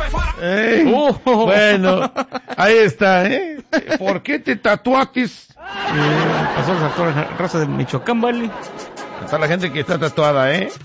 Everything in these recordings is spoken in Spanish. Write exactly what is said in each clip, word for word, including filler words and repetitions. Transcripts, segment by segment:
¿Eh? Uh, bueno, ahí está, ¿eh? ¿Por qué te tatuaste? Eh, pasó la raza de Michoacán, ¿vale? Está la gente que está tatuada, ¿eh?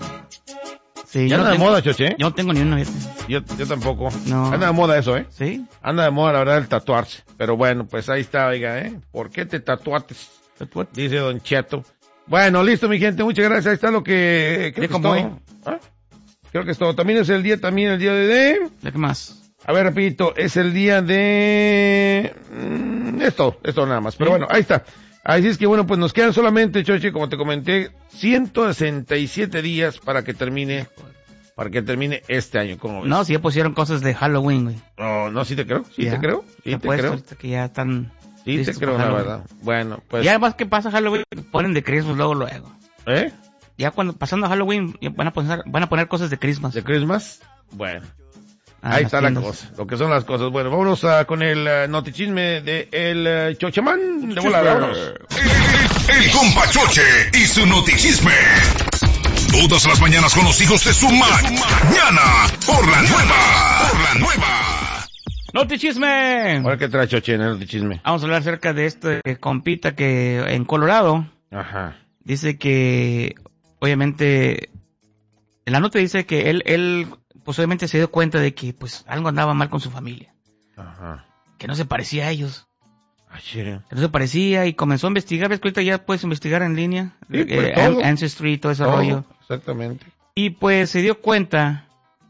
Sí, ya anda no de moda, Choche. Yo no tengo ni uno. Yo, yo tampoco. No. Anda de moda eso, ¿eh? Sí. Anda de moda, la verdad, el tatuarse. Pero bueno, pues ahí está, oiga, ¿eh? ¿Por qué te tatuaste? ¿Tatuaste? Dice Don Cheto. Bueno, listo, mi gente, muchas gracias. Ahí está lo que... Creo que es todo. ¿Ah? Creo que es todo. También es el día, también el día de... ¿De qué más? A ver, repito, es el día de... Mm, esto, esto nada más. Pero ¿sí? Bueno, ahí está. Así es que bueno, pues nos quedan solamente, Choche, como te comenté, ciento sesenta y siete días para que termine... Para que termine este año, ¿cómo ves? No, si ya pusieron cosas de Halloween, güey. No, no, sí te creo, sí ya. te creo, sí te, te creo. Que ya están... Sí te creo, la verdad. Bueno, pues... Ya más que pasa Halloween, ponen de Christmas luego, luego. ¿Eh? Ya cuando, pasando Halloween, van a poner, van a poner cosas de Christmas. ¿De Christmas? Bueno. Ah, ahí está tiendas. La cosa, lo que son las cosas. Bueno, vámonos a, con el uh, notichisme de el uh, Chochemán de volada. Vámonos. El, el compa Choche y su notichisme. Todas las mañanas con los hijos de su mañana por la nueva, por la nueva. ¡Notichisme! Ahora qué trae Choche en el notichisme. Vamos a hablar acerca de este compita que en Colorado. Ajá. Dice que, obviamente, en la nota dice que él, él, pues obviamente se dio cuenta de que, pues, algo andaba mal con su familia. Ajá. Que no se parecía a ellos. Ah, sí. Que no se parecía y comenzó a investigar. ¿Ves que ahorita ya puedes investigar en línea? Sí, pues, eh, todo. Ancestry y todo ese todo, rollo. Exactamente. Y pues se dio cuenta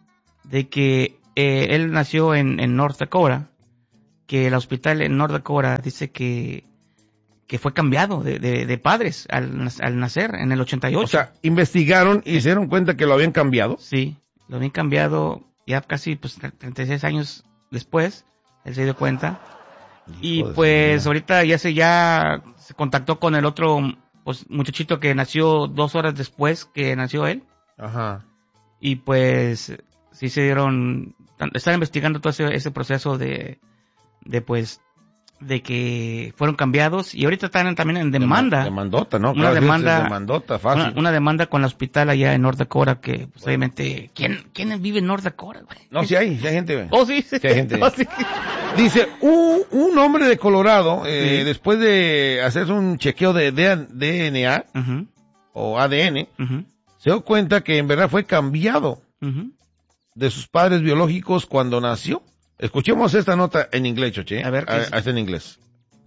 de que eh, él nació en, en North Dakota, que el hospital en North Dakota dice que que fue cambiado de, de, de padres al, al nacer en el ochenta y ocho. O sea, investigaron y se dieron cuenta que lo habían cambiado. Sí, lo habían cambiado ya casi pues treinta y seis años después, él se dio cuenta. Hijo y pues ahorita ya se ya se contactó con el otro pues muchachito que nació dos horas después que nació él. Ajá. Y pues sí se dieron, están investigando todo ese, ese proceso de de pues de que fueron cambiados y ahorita están también en demanda. Demandota, ¿no? Una claro, demanda, demandota, fácil. Una, una demanda con el hospital allá en North Dakota que, pues, bueno. Obviamente, ¿quién, quién vive en North Dakota, güey? No, sí hay, sí hay gente, güey. Oh, sí, sí. Sí hay gente. Oh, sí. Dice, un, un hombre de Colorado, eh, sí. después de hacerse un chequeo de D N A, uh-huh. o A D N, uh-huh. se dio cuenta que en verdad fue cambiado uh-huh. de sus padres biológicos cuando nació. Escuchemos esta nota en inglés, Choche. A ver, ¿qué a, a en inglés.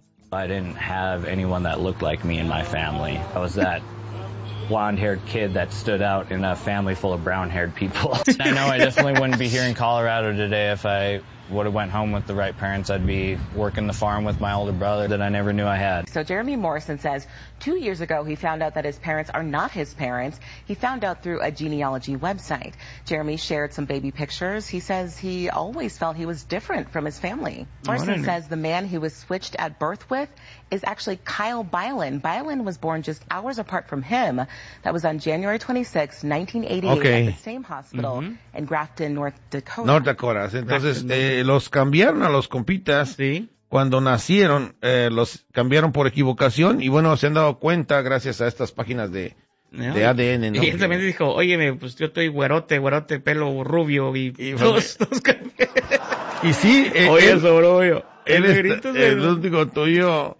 I didn't have anyone that looked like me in my family. I was that blonde-haired kid that stood out in a family full of brown-haired people. I know I definitely wouldn't be here in Colorado today if I would have went home with the right parents. I'd be working the farm with my older brother that I never knew I had. So Jeremy Morrison says two years ago he found out that his parents are not his parents. He found out through a genealogy website. Jeremy shared some baby pictures. He says he always felt he was different from his family. Morrison says the man he was switched at birth with is actually Kyle Bylan. Bylan was born just hours apart from him. That was on January twenty-sixth, nineteen eighty-eight okay. at the same hospital mm-hmm. in Grafton, North Dakota. North Dakota. Entonces, eh, los cambiaron a los compitas. Sí. Cuando nacieron, eh, los cambiaron por equivocación y bueno, se han dado cuenta gracias a estas páginas de, no. de A D N, ¿no? Y él también dijo, óyeme, pues yo estoy güerote, güerote, pelo rubio y, y todos, todos cambié. Y sí, eh, oye, él, Sorullo, él es el único tuyo.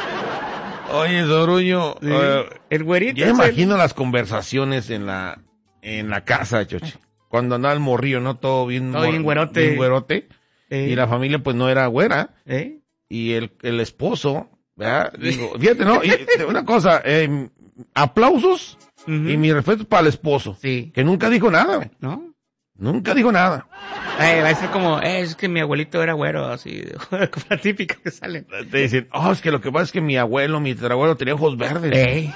Oye, Sorullo, sí. uh, el güerito. Yo imagino el... las conversaciones en la en la casa, Choche. Cuando andaba el morrillo, ¿no? Todo bien, Todo bien güerote. Bien güerote. Eh. Y la familia pues no era güera. ¿Eh? Y el, el esposo, ¿verdad? Digo, fíjate, ¿no? Y una cosa, eh, aplausos uh-huh. y mi respeto para el esposo. Sí. Que nunca dijo nada, güey. ¿No? Nunca dijo nada. Eh, va a ser como, eh, es que mi abuelito era güero, así, como la típica que salen. Te dicen, oh, es que lo que pasa es que mi abuelo, mi tatarabuelo tenía ojos verdes. Eh.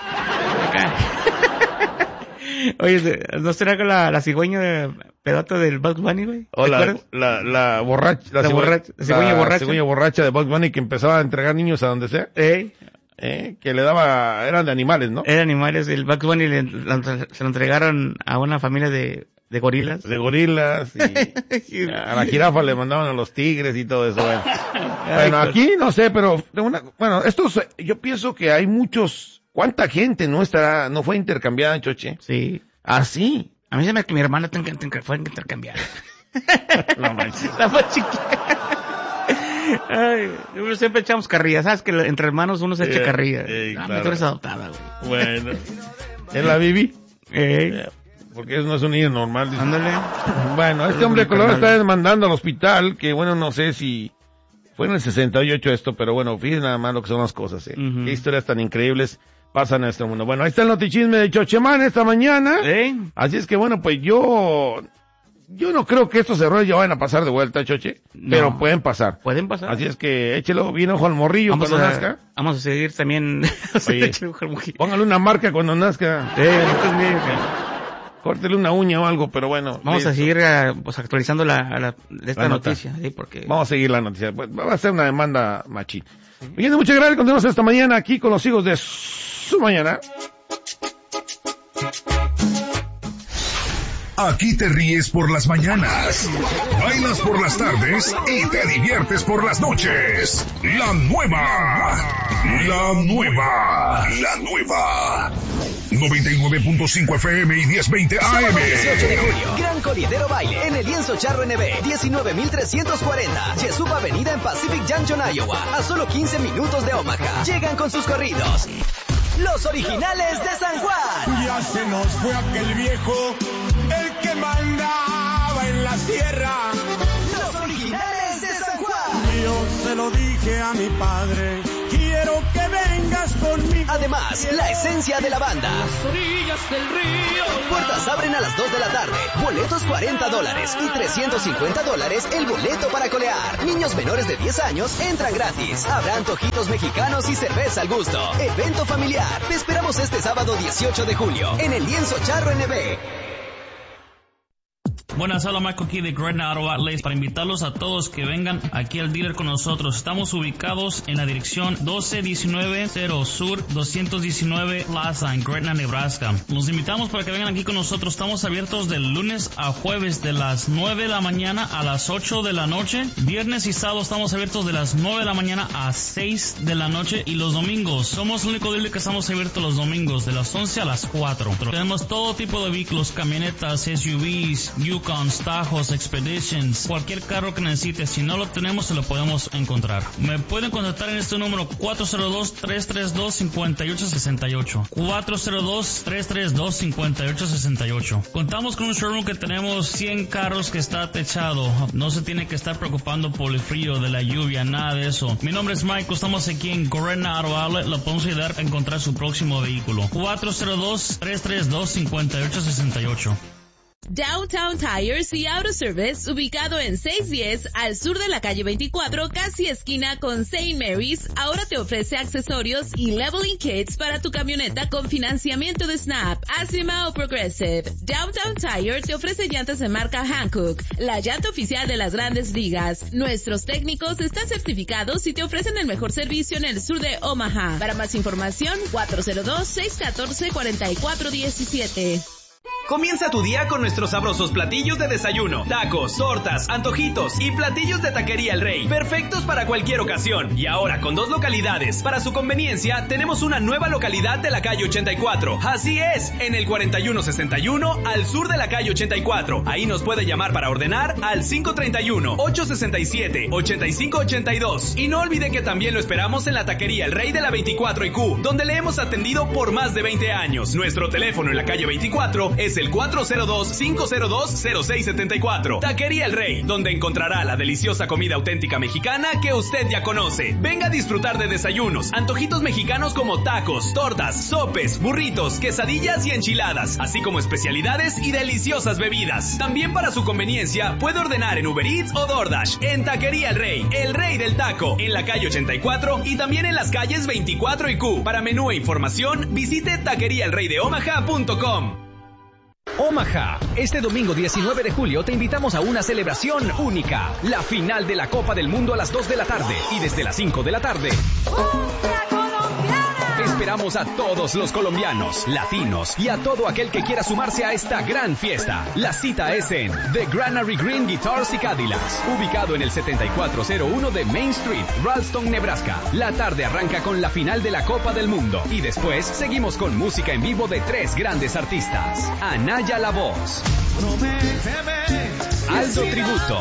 Oye, ¿no será con la, la cigüeña de pedota del Bugs Bunny, güey? O la, la, la borracha, la, la, cigüeña, borracha, la cigüeña la borracha. cigüeña borracha de Bugs Bunny que empezaba a entregar niños a donde sea. Eh. Eh, que le daba, eran de animales, ¿no? Eran animales, el Bugs Bunny le, le, se lo entregaron a una familia de, de gorilas. De gorilas, y a la jirafa le mandaban a los tigres y todo eso, bueno. Bueno, aquí no sé, pero, una, bueno, estos, yo pienso que hay muchos, ¿cuánta gente no estará, no fue intercambiada, Choche? Sí. Así. A mí se me que mi hermana fue intercambiada. No manches. Está más chiquita. Ay, uno siempre echamos carrilla, ¿sabes? Que entre hermanos uno se echa carrilla. Eh, eh, ah, claro. tú eres adoptada, güey. Bueno. ¿Es la Bibi? Eh. Porque eso no es un niño normal. Dice. Ándale. Bueno, este hombre de color está demandando al hospital, que bueno, no sé si fue en el sesenta y ocho esto, pero bueno, fíjense nada más lo que son las cosas, eh. Uh-huh. Qué historias tan increíbles pasan en este mundo. Bueno, ahí está el notichisme de Chochemán esta mañana. ¿Eh? Así es que bueno, pues yo, yo no creo que estos errores ya vayan a pasar de vuelta, Choche, No. pero pueden pasar. Pueden pasar. Así es que échelo bien ojo al morrillo Vamos cuando a, nazca. vamos a seguir también. Oye, póngale una marca cuando nazca. Eh, también. Córtele una uña o algo, pero bueno. Vamos listo. a seguir uh, pues, actualizando la, la esta La nota. noticia, ¿sí? Porque Vamos a seguir la noticia. Pues, va a ser una demanda machín. Bien, muchas gracias. Continuamos esta mañana aquí con los hijos de su mañana. Aquí te ríes por las mañanas, bailas por las tardes y te diviertes por las noches. La nueva, la nueva, la nueva. noventa y nueve punto cinco F M y diez veinte A M. dieciocho de julio, Gran Corridero Baile en el Lienzo Charro N B, diecinueve mil trescientos cuarenta, Yesup Avenida en Pacific Junction, Iowa, a solo quince minutos de Omaha. Llegan con sus corridos los originales de San Juan. Ya se nos fue aquel viejo, el que mandaba en la sierra. Los originales de San Juan. Yo se lo dije a mi padre, quiero que vengas conmigo. Además, la esencia de la banda. Las orillas del río. Puertas abren a las dos de la tarde. Boletos cuarenta dólares y trescientos cincuenta dólares el boleto para colear. Niños menores de diez años entran gratis. Habrá antojitos mexicanos y cerveza al gusto. Evento familiar. Te esperamos este sábado dieciocho de julio en el Lienzo Charro N B. Buenas, hola, Michael aquí de Gretna Auto Outlets para invitarlos a todos que vengan aquí al dealer con nosotros. Estamos ubicados en la dirección doce diecinueve cero Sur doscientos diecinueve Plaza en Gretna, Nebraska. Los invitamos para que vengan aquí con nosotros. Estamos abiertos de lunes a jueves de las nueve de la mañana a las ocho de la noche. Viernes y sábado estamos abiertos de las nueve de la mañana a seis de la noche. Y los domingos, somos el único dealer que estamos abiertos los domingos de las once a las cuatro. Tenemos todo tipo de vehículos, camionetas, S U Vs, Yukons, Tajos, Expeditions, cualquier carro que necesites. Si no lo tenemos, se lo podemos encontrar. Me pueden contactar en este número cuatro cero dos, tres tres dos, cinco ocho seis ocho. cuatro cero dos, tres tres dos, cinco ocho seis ocho. Contamos con un showroom que tenemos cien carros que está techado. No se tiene que estar preocupando por el frío, de la lluvia, nada de eso. Mi nombre es Michael, estamos aquí en Gretna Auto Outlet. Lo podemos ayudar a encontrar su próximo vehículo. cuatro cero dos, tres tres dos, cinco ocho seis ocho. Downtown Tires y Auto Service, ubicado en seiscientos diez al sur de la calle veinticuatro, casi esquina con Saint Mary's, ahora te ofrece accesorios y leveling kits para tu camioneta con financiamiento de Snap, Acima o Progressive. Downtown Tire te ofrece llantas de marca Hankook, la llanta oficial de las grandes ligas. Nuestros técnicos están certificados y te ofrecen el mejor servicio en el sur de Omaha. Para más información, cuatro cero dos, seis uno cuatro, cuatro cuatro uno siete. Comienza tu día con nuestros sabrosos platillos de desayuno, tacos, tortas, antojitos y platillos de Taquería El Rey, perfectos para cualquier ocasión. Y ahora con dos localidades. Para su conveniencia, tenemos una nueva localidad de la calle ochenta y cuatro. Así es, en el cuarenta y uno sesenta y uno al sur de la calle ochenta y cuatro. Ahí nos puede llamar para ordenar al cinco tres uno, ocho seis siete, ocho cinco ocho dos. Y no olvide que también lo esperamos en la Taquería El Rey de la veinticuatro y Q, donde le hemos atendido por más de veinte años. Nuestro teléfono en la calle veinticuatro es el cuatro cero dos, cinco cero dos, cero seis siete cuatro. Taquería El Rey, donde encontrará la deliciosa comida auténtica mexicana que usted ya conoce. Venga a disfrutar de desayunos, antojitos mexicanos como tacos, tortas, sopes, burritos, quesadillas y enchiladas, así como especialidades y deliciosas bebidas. También para su conveniencia, puede ordenar en Uber Eats o DoorDash. En Taquería El Rey, el rey del taco, en la calle ochenta y cuatro y también en las calles veinticuatro y Q. Para menú e información, visite taquería el rey de omaha punto com. Omaha, este domingo diecinueve de julio te invitamos a una celebración única, la final de la Copa del Mundo a las dos de la tarde y desde las cinco de la tarde. Esperamos a todos los colombianos, latinos y a todo aquel que quiera sumarse a esta gran fiesta. La cita es en The Granary Green Guitars y Cadillacs, ubicado en el setenta y cuatro cero uno de Main Street, Ralston, Nebraska. La tarde arranca con la final de la Copa del Mundo y después seguimos con música en vivo de tres grandes artistas. Anaya La Voz, Prométeme Aldo Tributo.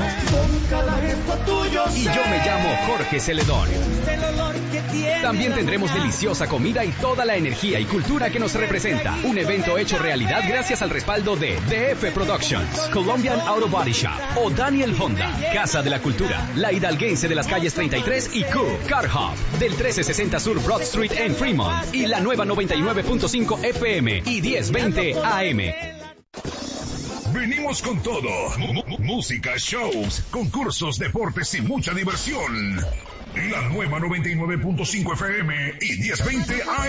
Y yo me llamo Jorge Celedón. También tendremos deliciosa comida y toda la energía y cultura que nos representa. Un evento hecho realidad gracias al respaldo de D F Productions, Colombian Auto Body Shop o Daniel Honda, Casa de la Cultura, La Hidalguense de las calles treinta y tres y Q, Car Hub, del trece sesenta Sur Broad Street en Fremont, y la nueva noventa y nueve punto cinco F M y diez veinte A M. Venimos con todo. M- música, shows, concursos, deportes y mucha diversión. La nueva noventa y nueve punto cinco F M y diez veinte A M.